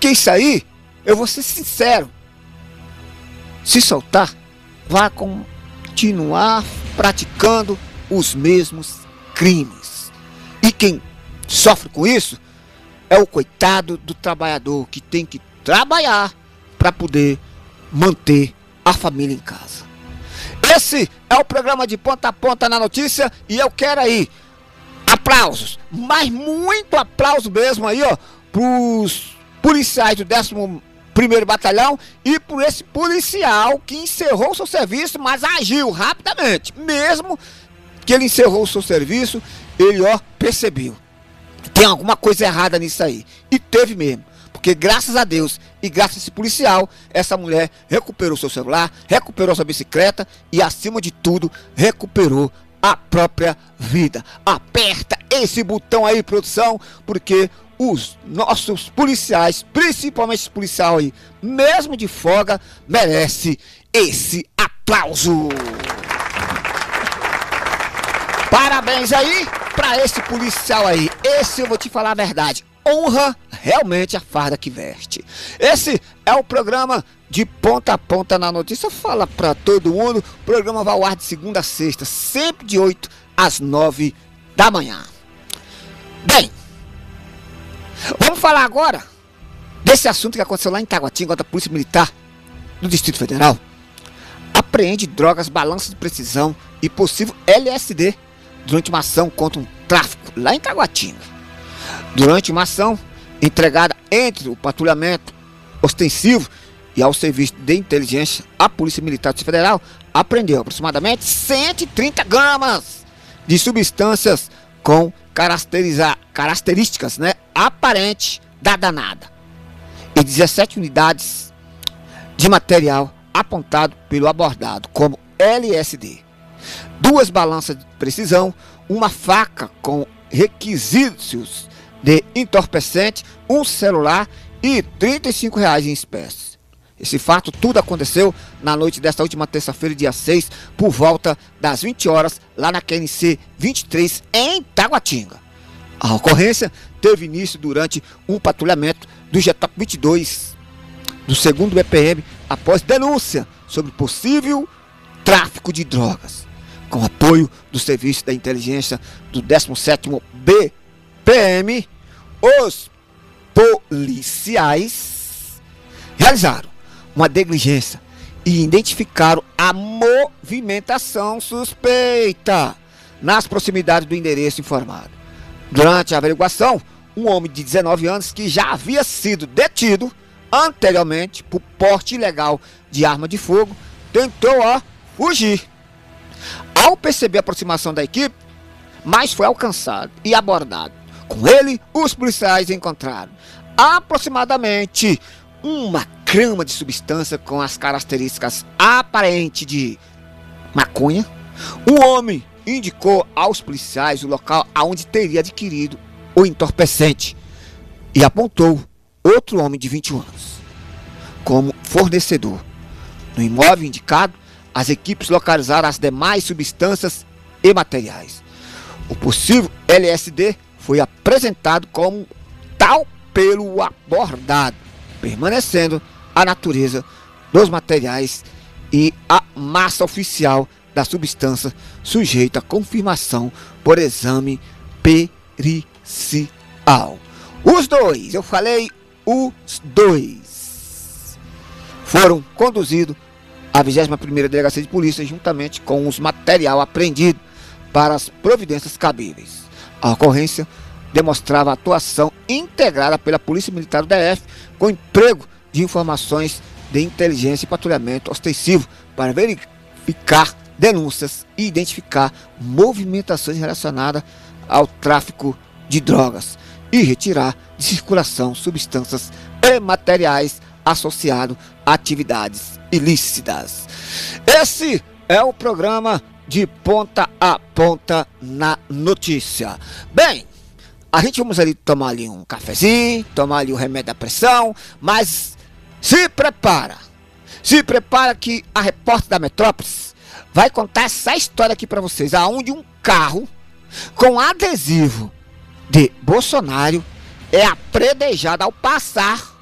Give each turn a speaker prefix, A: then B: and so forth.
A: Porque isso aí, eu vou ser sincero, se soltar, vai continuar praticando os mesmos crimes. E quem sofre com isso é o coitado do trabalhador que tem que trabalhar para poder manter a família em casa. Esse é o programa de Ponta a Ponta na Notícia e eu quero aí aplausos, mas muito aplauso mesmo aí, ó, pros policiais do 11º Batalhão e por esse policial que encerrou o seu serviço, mas agiu rapidamente. Mesmo que ele encerrou o seu serviço, ele, ó, percebeu. Tem alguma coisa errada nisso aí. E teve mesmo. Porque graças a Deus e graças a esse policial, essa mulher recuperou seu celular, recuperou sua bicicleta e, acima de tudo, recuperou a própria vida. Aperta esse botão aí, produção, porque os nossos policiais, principalmente esse policial aí, mesmo de folga, merece esse aplauso. Parabéns aí pra esse policial aí. Esse, eu vou te falar a verdade, honra realmente a farda que veste. Esse é o programa de Ponta a Ponta na Notícia. Fala pra todo mundo. O programa vai ao ar de segunda a sexta, sempre de 8 às 9 da manhã. Bem, vamos falar agora desse assunto que aconteceu lá em Taguatinga, quando a Polícia Militar do Distrito Federal apreende drogas, balanças de precisão e possível LSD durante uma ação contra um tráfico lá em Taguatinga. Durante uma ação entregada entre o patrulhamento ostensivo e ao serviço de inteligência, a Polícia Militar do Distrito Federal apreendeu aproximadamente 130 gramas de substâncias com características, né, aparentes da danada e 17 unidades de material apontado pelo abordado como LSD, 2 balanças de precisão, uma faca com requisitos de entorpecente, um celular e R$35 em espécie. Esse fato tudo aconteceu na noite desta última terça-feira, dia 6, por volta das 20 horas, lá na QNC 23, em Taguatinga. A ocorrência teve início durante um patrulhamento do GTOP 22, do 2º BPM, após denúncia sobre possível tráfico de drogas. Com apoio do Serviço da Inteligência do 17º BPM, os policiais realizaram uma diligência e identificaram a movimentação suspeita nas proximidades do endereço informado. Durante a averiguação, um homem de 19 anos que já havia sido detido anteriormente por porte ilegal de arma de fogo tentou fugir. Ao perceber a aproximação da equipe, mas foi alcançado e abordado. Com ele, os policiais encontraram aproximadamente 1 grama de substância com as características aparentes de maconha. O homem indicou aos policiais o local onde teria adquirido o entorpecente e apontou outro homem de 21 anos como fornecedor. No imóvel indicado, as equipes localizaram as demais substâncias e materiais. O possível LSD foi apresentado como tal pelo abordado, permanecendo a natureza dos materiais e a massa oficial da substância sujeita a confirmação por exame pericial. Os dois, eu falei os dois, foram conduzidos à 21ª Delegacia de Polícia juntamente com os material apreendido para as providências cabíveis. A ocorrência demonstrava a atuação integrada pela Polícia Militar do DF com emprego de informações de inteligência e patrulhamento ostensivo para verificar denúncias e identificar movimentações relacionadas ao tráfico de drogas e retirar de circulação substâncias e materiais associados a atividades ilícitas. Esse é o programa de Ponta a Ponta na Notícia. Bem, a gente vamos ali tomar ali um cafezinho, tomar ali o remédio da pressão, mas se prepara que a repórter da Metrópolis vai contar essa história aqui para vocês, aonde um carro com adesivo de Bolsonaro é apredejado ao passar